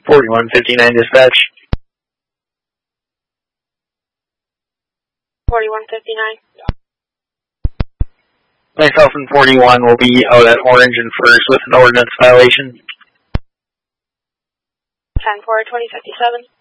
4159 dispatch. 4159. Myself and 41 will be out at Orange and First with an ordinance violation. 10-4, 2057.